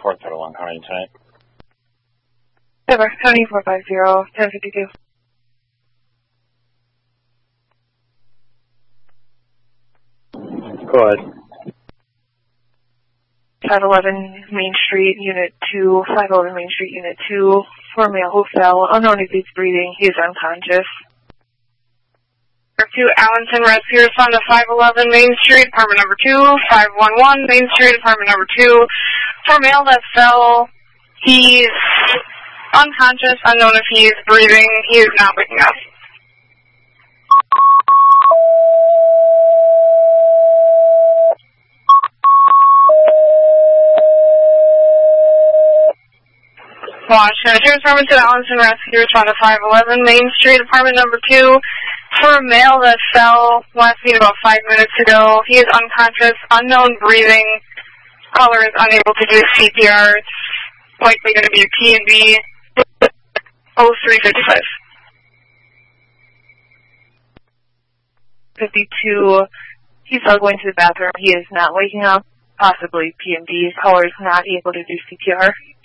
4 Total 1, how are you tonight? Ever, County 450, 1052. Go ahead. 511 Main Street, Unit 2, 511 Main Street, Unit 2, for a male who fell, unknown if he's breathing, he is unconscious. 2 Allenton Rescue Respond to 511 Main Street, apartment number 2, 511 Main Street, apartment number 2, for a male that fell, he's unconscious, unknown if he is breathing, he is not waking up. Washington, Apartment 2, Allenton Rescue, respond to 511 Main Street, apartment number 2, for a male that fell last seen about 5 minutes ago. He is unconscious, unknown breathing, caller is unable to do CPR, it's likely going to be a P&B, 0355. 52, he's still going to the bathroom, he is not waking up, possibly P&B, caller is not able to do CPR.